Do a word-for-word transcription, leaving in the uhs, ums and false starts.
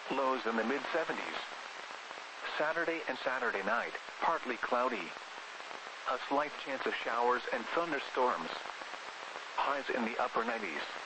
Lows in the mid seventies. Saturday and Saturday night, partly cloudy. A slight chance of showers and thunderstorms. Highs in the upper nineties.